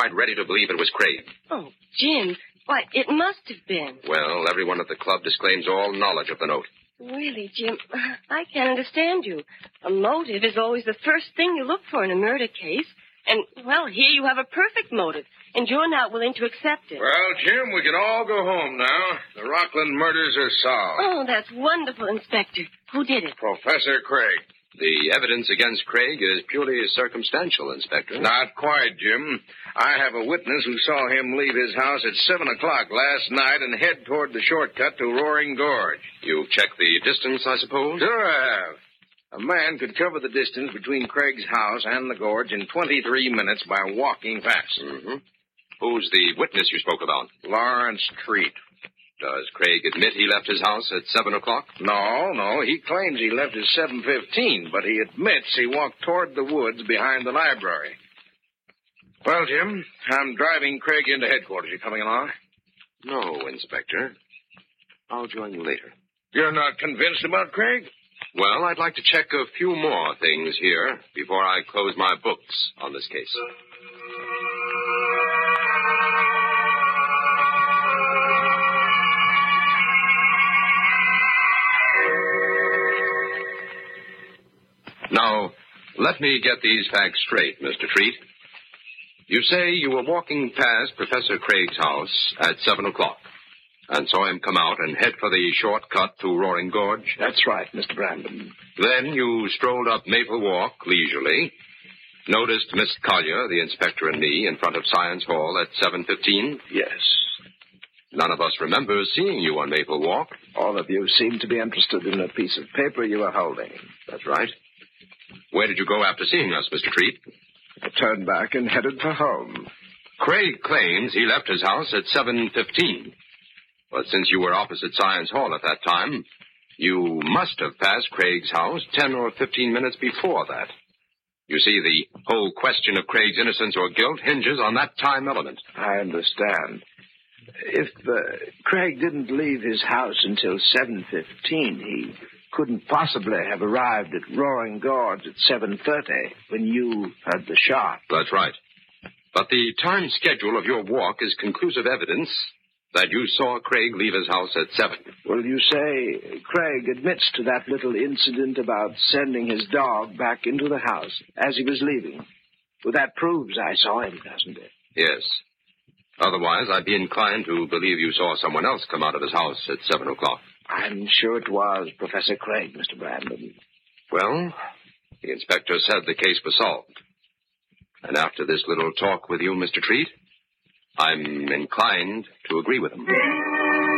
quite ready to believe it was Craig. Oh, Jim, why, it must have been. Well, everyone at the club disclaims all knowledge of the note. Really, Jim, I can't understand you. A motive is always the first thing you look for in a murder case. And, well, here you have a perfect motive, and you're not willing to accept it. Well, Jim, we can all go home now. The Rockland murders are solved. Oh, that's wonderful, Inspector. Who did it? Professor Craig. The evidence against Craig is purely circumstantial, Inspector. Not quite, Jim. I have a witness who saw him leave his house at 7 o'clock last night and head toward the shortcut to Roaring Gorge. You've checked the distance, I suppose? Sure I have. A man could cover the distance between Craig's house and the gorge in 23 minutes by walking fast. Mm-hmm. Who's the witness you spoke about? Lawrence Treat. Does Craig admit he left his house at 7 o'clock? No. He claims he left at 7:15, but he admits he walked toward the woods behind the library. Well, Jim, I'm driving Craig into headquarters. You coming along? No, Inspector. I'll join you later. You're not convinced about Craig? Well, I'd like to check a few more things here before I close my books on this case. Now, let me get these facts straight, Mr. Treat. You say you were walking past Professor Craig's house at 7 o'clock and saw him come out and head for the shortcut to Roaring Gorge? That's right, Mr. Brandon. Then you strolled up Maple Walk leisurely, noticed Miss Collier, the inspector, and me in front of Science Hall at 7:15? Yes. None of us remembers seeing you on Maple Walk. All of you seem to be interested in a piece of paper you were holding. That's right. Where did you go after seeing us, Mr. Treat? I turned back and headed for home. Craig claims he left his house at 7:15. But since you were opposite Science Hall at that time, you must have passed Craig's house 10 or 15 minutes before that. You see, the whole question of Craig's innocence or guilt hinges on that time element. I understand. If Craig didn't leave his house until 7:15, he couldn't possibly have arrived at Roaring Gorge at 7:30 when you heard the shot. That's right. But the time schedule of your walk is conclusive evidence that you saw Craig leave his house at 7. Well, you say Craig admits to that little incident about sending his dog back into the house as he was leaving. Well, that proves I saw him, doesn't it? Yes. Otherwise, I'd be inclined to believe you saw someone else come out of his house at 7 o'clock. I'm sure it was Professor Craig, Mr. Brandon. Well, the inspector said the case was solved. And after this little talk with you, Mr. Treat, I'm inclined to agree with him.